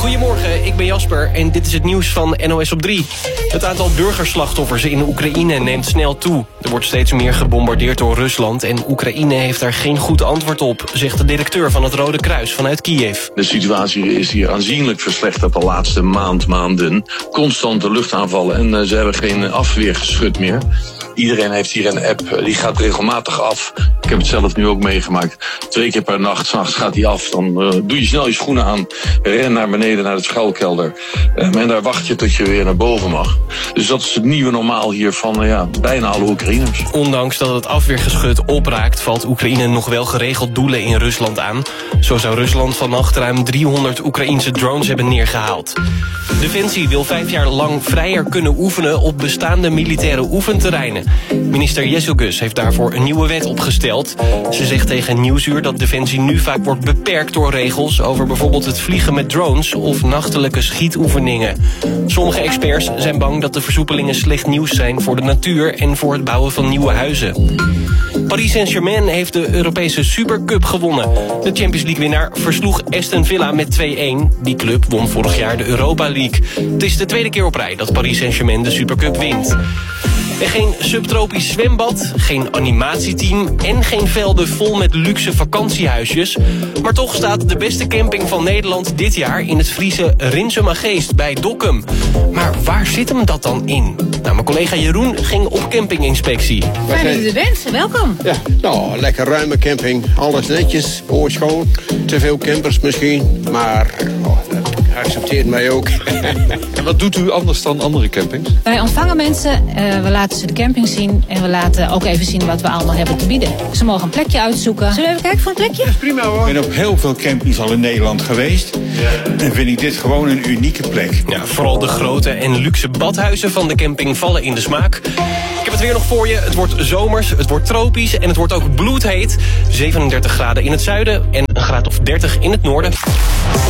Goedemorgen, ik ben Jasper en dit is het nieuws van NOS op 3. Het aantal burgerslachtoffers in Oekraïne neemt snel toe. Er wordt steeds meer gebombardeerd door Rusland en Oekraïne heeft daar geen goed antwoord op, zegt de directeur van het Rode Kruis vanuit Kiev. De situatie is hier aanzienlijk verslechterd de laatste maanden. Constante luchtaanvallen en ze hebben geen afweergeschut meer. Iedereen heeft hier een app, die gaat regelmatig af. Ik heb het zelf nu ook meegemaakt. 2 keer per nacht, 's nachts gaat die af. Dan doe je snel je schoenen aan, ren naar beneden naar de schuilkelder. En daar wacht je tot je weer naar boven mag. Dus dat is het nieuwe normaal hier van bijna alle Oekraïners. Ondanks dat het afweergeschut opraakt, valt Oekraïne nog wel geregeld doelen in Rusland aan. Zo zou Rusland vannacht ruim 300 Oekraïnse drones hebben neergehaald. Defensie wil 5 jaar lang vrijer kunnen oefenen op bestaande militaire oefenterreinen. Minister Jezelgus heeft daarvoor een nieuwe wet opgesteld. Ze zegt tegen Nieuwsuur dat Defensie nu vaak wordt beperkt door regels over bijvoorbeeld het vliegen met drones of nachtelijke schietoefeningen. Sommige experts zijn bang dat de versoepelingen slecht nieuws zijn voor de natuur en voor het bouwen van nieuwe huizen. Paris Saint-Germain heeft de Europese Supercup gewonnen. De Champions League-winnaar versloeg Aston Villa met 2-1. Die club won vorig jaar de Europa League. Het is de tweede keer op rij dat Paris Saint-Germain de Supercup wint. En geen subtropisch zwembad, geen animatieteam en geen velden vol met luxe vakantiehuisjes. Maar toch staat de beste camping van Nederland dit jaar in het Friese Rinsumageest bij Dokkum. Maar waar zit hem dat dan in? Nou, mijn collega Jeroen ging op campinginspectie. Fijn dat u er bent, welkom. Ja, nou, lekker ruime camping. Alles netjes, oorschoon. Te veel campers misschien, maar dat accepteert mij ook. En wat doet u anders dan andere campings? Wij ontvangen mensen, we laten ze de camping zien en we laten ook even zien wat we allemaal hebben te bieden. Ze mogen een plekje uitzoeken. Zullen we even kijken voor een plekje? Dat is prima hoor. Ik ben op heel veel campings al in Nederland geweest. En vind ik dit gewoon een unieke plek. Ja, vooral de grote en luxe badhuizen van de camping vallen in de smaak. Ik heb het weer nog voor je. Het wordt zomers, het wordt tropisch en het wordt ook bloedheet. 37 graden in het zuiden en een graad of 30 in het noorden.